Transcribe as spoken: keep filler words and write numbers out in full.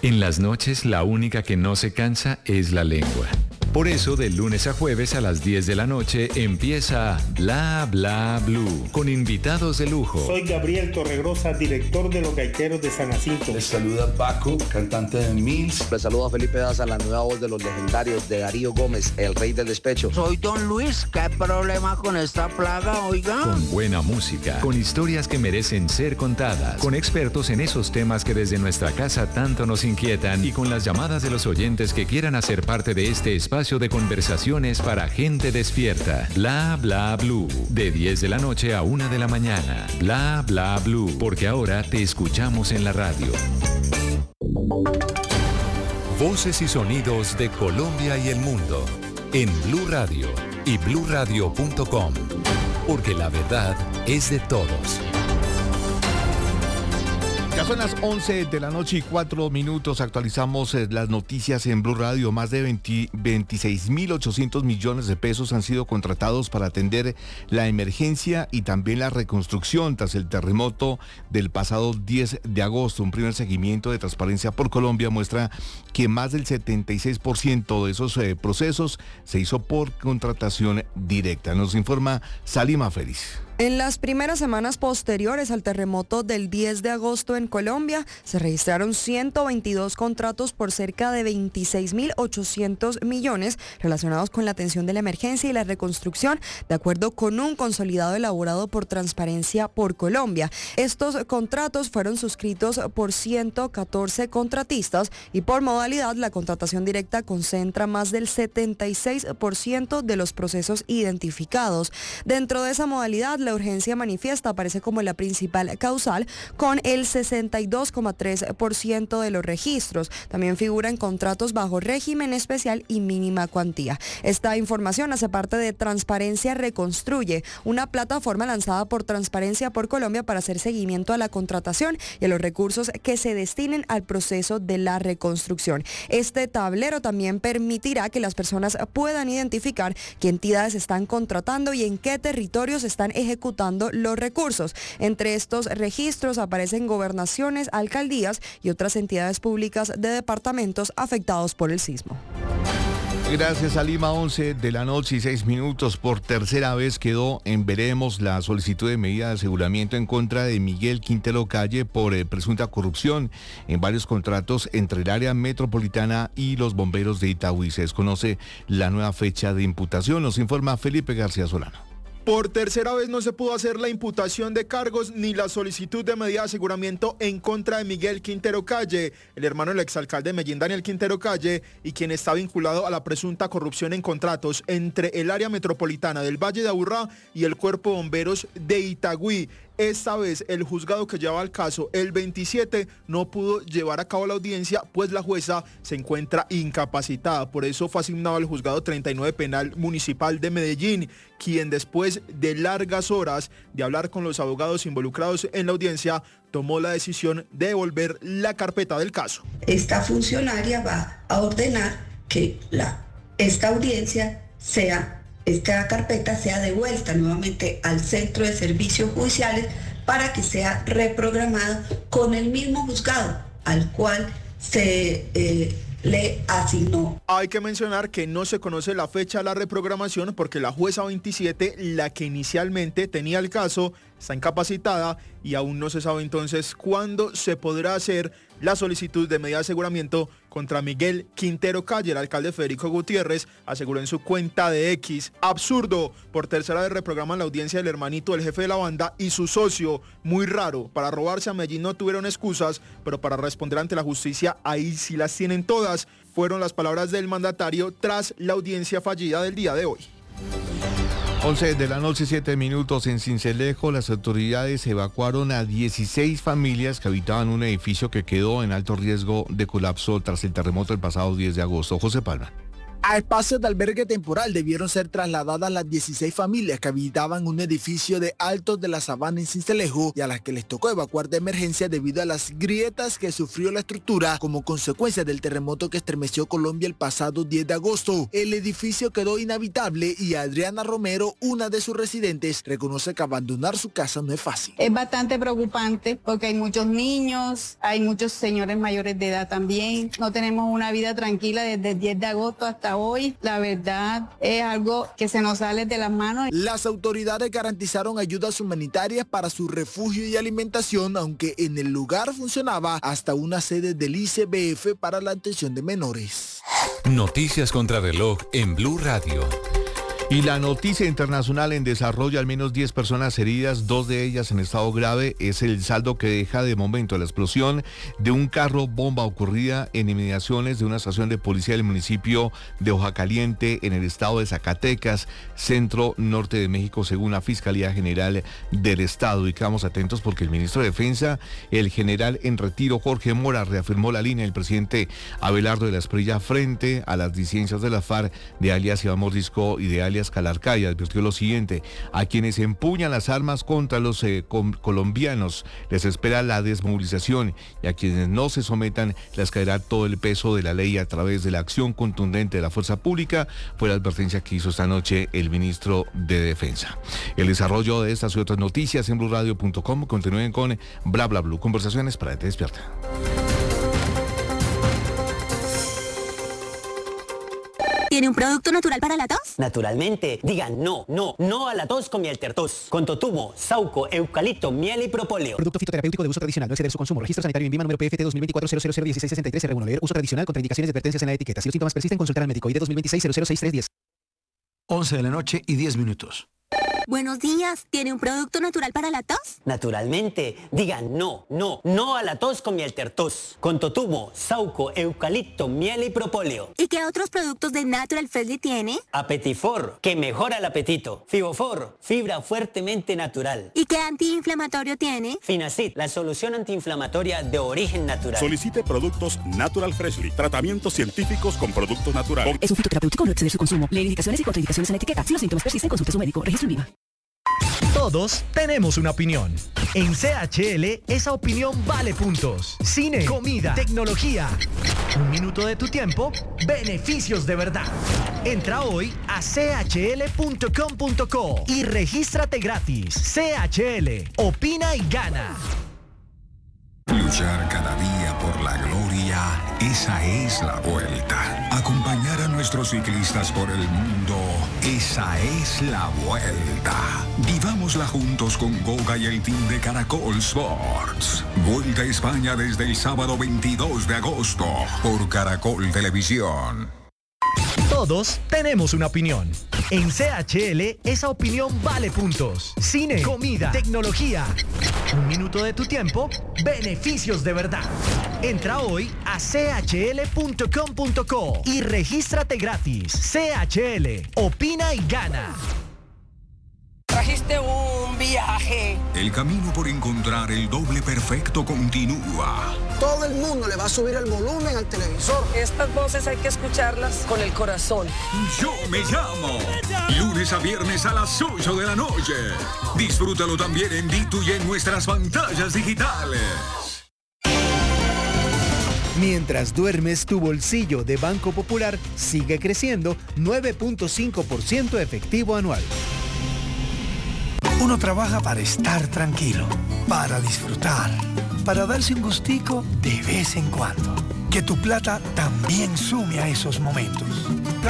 En las noches, la única que no se cansa es la lengua. Por eso, de lunes a jueves a las diez de la noche empieza Bla Bla Blue, con invitados de lujo. Soy Gabriel Torregrosa, director de Los Gaiteros de San Jacinto. Les saluda Paco, cantante de Mills. Les saluda Felipe Daza, la nueva voz de los legendarios de Darío Gómez, el rey del despecho. Soy Don Luis, ¿qué problema con esta plaga, oiga? Con buena música, con historias que merecen ser contadas, con expertos en esos temas que desde nuestra casa tanto nos inquietan y con las llamadas de los oyentes que quieran hacer parte de este espacio de conversaciones para gente despierta. Bla Bla Blue, de diez de la noche a una de la mañana. Bla Bla Blue, porque ahora te escuchamos en la radio. Voces y sonidos de Colombia y el mundo en Blue Radio y blue radio punto com, porque la verdad es de todos. Ya son las once de la noche y cuatro minutos. Actualizamos eh, las noticias en Blue Radio. Más de veintiséis mil ochocientos millones de pesos han sido contratados para atender la emergencia y también la reconstrucción tras el terremoto del pasado diez de agosto. Un primer seguimiento de Transparencia por Colombia muestra que más del setenta y seis por ciento de esos eh, procesos se hizo por contratación directa. Nos informa Salima Félix. En las primeras semanas posteriores al terremoto del diez de agosto en Colombia, se registraron ciento veintidós contratos por cerca de veintiséis mil ochocientos millones relacionados con la atención de la emergencia y la reconstrucción, de acuerdo con un consolidado elaborado por Transparencia por Colombia. Estos contratos fueron suscritos por ciento catorce contratistas y por modalidad la contratación directa concentra más del setenta y seis por ciento de los procesos identificados. Dentro de esa modalidad, la urgencia manifiesta aparece como la principal causal con el sesenta y dos coma tres por ciento de los registros. También figuran contratos bajo régimen especial y mínima cuantía. Esta información hace parte de Transparencia Reconstruye, una plataforma lanzada por Transparencia por Colombia para hacer seguimiento a la contratación y a los recursos que se destinen al proceso de la reconstrucción. Este tablero también permitirá que las personas puedan identificar qué entidades están contratando y en qué territorios están ejecutando ejecutando los recursos. Entre estos registros aparecen gobernaciones, alcaldías y otras entidades públicas de departamentos afectados por el sismo. Gracias a Lima, once de la noche y seis minutos. Por tercera vez quedó en veremos la solicitud de medida de aseguramiento en contra de Miguel Quintero Calle por eh, presunta corrupción en varios contratos entre el área metropolitana y los bomberos de Itagüí. Se desconoce la nueva fecha de imputación. Nos informa Felipe García Solano. Por tercera vez no se pudo hacer la imputación de cargos ni la solicitud de medida de aseguramiento en contra de Miguel Quintero Calle, el hermano del exalcalde de Medellín, Daniel Quintero Calle, y quien está vinculado a la presunta corrupción en contratos entre el área metropolitana del Valle de Aburrá y el Cuerpo de Bomberos de Itagüí. Esta vez el juzgado que lleva el caso, el veintisiete, no pudo llevar a cabo la audiencia, pues la jueza se encuentra incapacitada. Por eso fue asignado al juzgado treinta y nueve penal municipal de Medellín, quien después de largas horas de hablar con los abogados involucrados en la audiencia, tomó la decisión de devolver la carpeta del caso. Esta funcionaria va a ordenar que la, esta audiencia sea esta carpeta sea devuelta nuevamente al Centro de Servicios Judiciales para que sea reprogramado con el mismo juzgado al cual se eh, le asignó. Hay que mencionar que no se conoce la fecha de la reprogramación porque la jueza veintisiete, la que inicialmente tenía el caso, está incapacitada y aún no se sabe entonces cuándo se podrá hacer la solicitud de medida de aseguramiento contra Miguel Quintero Calle. El alcalde Federico Gutiérrez aseguró en su cuenta de X: absurdo, por tercera vez reprograman la audiencia del hermanito del jefe de la banda y su socio. Muy raro, para robarse a Medellín no tuvieron excusas, pero para responder ante la justicia ahí sí las tienen todas. Fueron las palabras del mandatario tras la audiencia fallida del día de hoy. once de la noche, siete minutos. En Sincelejo, las autoridades evacuaron a dieciséis familias que habitaban un edificio que quedó en alto riesgo de colapso tras el terremoto del pasado diez de agosto. José Palma. A espacios de albergue temporal debieron ser trasladadas las dieciséis familias que habitaban un edificio de Altos de la Sabana en Sincelejo y a las que les tocó evacuar de emergencia debido a las grietas que sufrió la estructura como consecuencia del terremoto que estremeció Colombia el pasado diez de agosto. El edificio quedó inhabitable y Adriana Romero, una de sus residentes, reconoce que abandonar su casa no es fácil. Es bastante preocupante porque hay muchos niños, hay muchos señores mayores de edad también. No tenemos una vida tranquila desde el diez de agosto hasta hoy. La verdad es algo que se nos sale de las manos. Las autoridades garantizaron ayudas humanitarias para su refugio y alimentación, aunque en el lugar funcionaba hasta una sede del I C B F para la atención de menores. Noticias contra reloj en Blue Radio. Y la noticia internacional en desarrollo, al menos diez personas heridas, dos de ellas en estado grave, es el saldo que deja de momento la explosión de un carro bomba ocurrida en inmediaciones de una estación de policía del municipio de Hoja Caliente en el estado de Zacatecas, centro norte de México, según la Fiscalía General del Estado. Y quedamos atentos porque el ministro de Defensa, el general en retiro Jorge Mora, reafirmó la línea del presidente Abelardo de la Espriella frente a las disidencias de la FARC de alias Iván Mordisco y de alias Calarca, y advirtió lo siguiente: a quienes empuñan las armas contra los eh, com- colombianos les espera la desmovilización, y a quienes no se sometan les caerá todo el peso de la ley a través de la acción contundente de la fuerza pública. Fue la advertencia que hizo esta noche el ministro de Defensa. El desarrollo de estas y otras noticias en blue radio punto com. Continúen con Bla Bla Blue, conversaciones para Te Despierta. ¿Tiene un producto natural para la tos? Naturalmente. Digan no, no, no a la tos con miel tertos. Con totumo, sauco, eucalipto, miel y propóleo. Producto fitoterapéutico de uso tradicional. No exceder su consumo. Registro sanitario INVIMA número P F T dos mil veinticuatro cero cero cero dieciséis sesenta y tres R uno. Leer uso tradicional. Contraindicaciones y advertencias en la etiqueta. Si los síntomas persisten, consultar al médico. I D dos mil veintiséis cero cero seis tres diez. once de la noche y diez minutos. Buenos días. ¿Tiene un producto natural para la tos? Naturalmente. Digan no, no, no a la tos con miel tertos. Con totumo, sauco, eucalipto, miel y propóleo. ¿Y qué otros productos de Natural Freshly tiene? Apetifor, que mejora el apetito. Fibofor, fibra fuertemente natural. ¿Y qué antiinflamatorio tiene? Finacid, la solución antiinflamatoria de origen natural. Solicite productos Natural Freshly. Tratamientos científicos con productos naturales. Es un fitoterapéutico, no exceder su consumo. Leer indicaciones y contraindicaciones en la etiqueta. Si los síntomas persisten, consulte a su médico. Registro INVIMA. Todos tenemos una opinión. En C H L, esa opinión vale puntos. Cine, comida, tecnología. Un minuto de tu tiempo, beneficios de verdad. Entra hoy a c h l punto com punto co y regístrate gratis. C H L, opina y gana. Luchar cada día por la gloria, esa es la vuelta. Acompañar a nuestros ciclistas por el mundo, esa es la vuelta. Vivámosla juntos con Goga y el team de Caracol Sports. Vuelta a España desde el sábado veintidós de agosto por Caracol Televisión. Todos tenemos una opinión. En C H L, esa opinión vale puntos. Cine, comida, tecnología. Un minuto de tu tiempo, beneficios de verdad. Entra hoy a c h l punto com punto co y regístrate gratis. C H L, opina y gana. Trajiste un viaje. El camino por encontrar el doble perfecto continúa. Todo el mundo le va a subir el volumen al televisor. Estas voces hay que escucharlas con el corazón. Yo me llamo. Lunes a viernes a las ocho de la noche. Disfrútalo también en Ditu y en nuestras pantallas digitales. Mientras duermes, tu bolsillo de Banco Popular sigue creciendo nueve punto cinco por ciento efectivo anual. Uno trabaja para estar tranquilo, para disfrutar, para darse un gustico de vez en cuando. Que tu plata también sume a esos momentos.